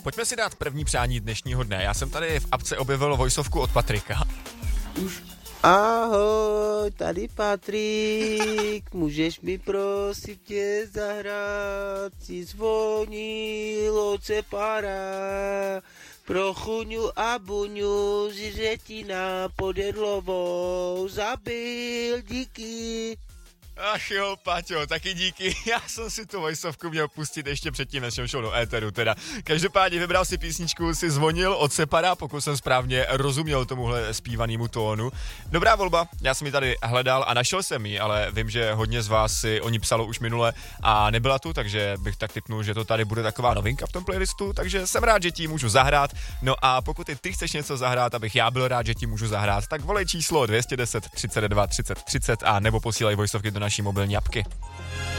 Pojďme si dát první přání dnešního dne. Já jsem tady v apce objevil vojsovku od Patrika. Ahoj, tady Patrik, můžeš mi prosím tě zahrát, si zvonil od Separa, pro Chuňu a Buňu Žiřetina pod Jedlovou zabil, díky. Ach jo, Paťo, taky díky. Já jsem si tu vojsovku měl pustit ještě předtím, než jsem šel do éteru teda. Každopádně vybral si písničku, si zvonil od Separa, pokud jsem správně rozuměl tomuhle zpívanému tónu. Dobrá volba, já jsem ji tady hledal a našel jsem ji, ale vím, že hodně z vás si o ní psalo už minule a nebyla tu, takže bych tak tipnul, že to tady bude taková novinka v tom playlistu, takže jsem rád, že ti můžu zahrát. No a pokud i ty chceš něco zahrát, abych já byl rád, že ti můžu zahrát, tak volej číslo 210 32 30 30 a nebo posílej vojsovky do naší mobilní apky.